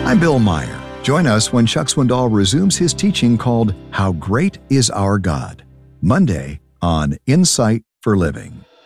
I'm Bill Meyer. Join us when Chuck Swindoll resumes his teaching called How Great is Our God, Monday on Insight for Living.